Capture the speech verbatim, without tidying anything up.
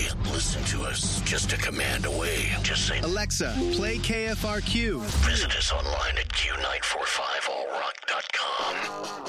Listen to us just a command away. Just say, Alexa, play K F R Q. Visit us online at Q nine four five all rock dot com.